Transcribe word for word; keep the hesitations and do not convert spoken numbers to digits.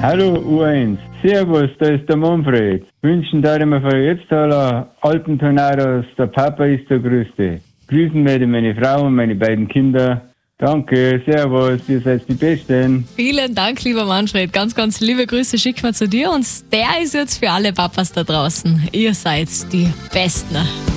Hallo U eins, servus, da ist der Manfred. Wünschen da immer für jetzt alle alten Tornados, der Papa ist der Größte. Grüßen werde meine Frau und meine beiden Kinder. Danke, servus, ihr seid die Besten. Vielen Dank, lieber Manfred. Ganz, ganz liebe Grüße schicken wir zu dir. Und der ist jetzt für alle Papas da draußen. Ihr seid die Besten.